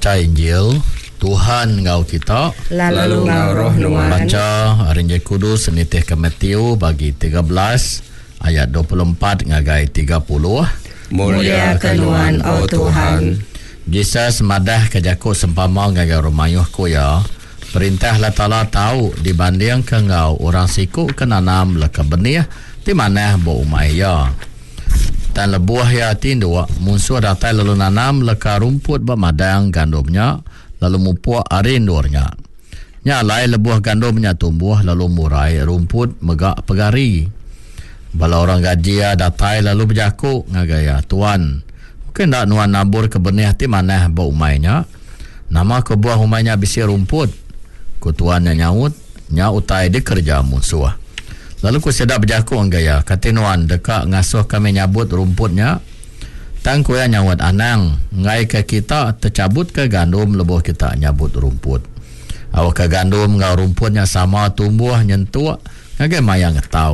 baca Injil. Tuhan ngau kita lalu ngau roh nuan. Baca Injil Kudus senitih ke Matius bagi 13 ayat 24 ngagai 30. Mulia kenuan oh Tuhan. Jesus madah ke Jakub sempama ngagai rumayuh ku ya. Perintah Allah Ta'ala tahu dibanding ke ngau orang siku ke nanam leka benih di mana bo umai ya. Dan lebuah ya tindua musuh datai lalu nanam leka rumput bermadang gandumnya lalu mupuk arindurnya. Nyalai lebuah gandumnya tumbuh lalu murai rumput megak pegari. Bala orang gaji ya datai lalu berjaku ngagaya tuan. Mungkin tak nuan nabur ke benih ti mana bau umainya. Nama ke buah umainya bisi rumput. Kutuannya nyaut nyautai di kerja musuh. Lalu ku sedap berjaku ngagaya katinuan dekat ngasuh kami nyabut rumputnya. Tangku ya nyawat anang ngai ke kita tercabut ke gandum lebuh kita nyabut rumput. Awak ke gandum ngau rumputnya sama tumbuh nyentuh ngagai mayang tahu.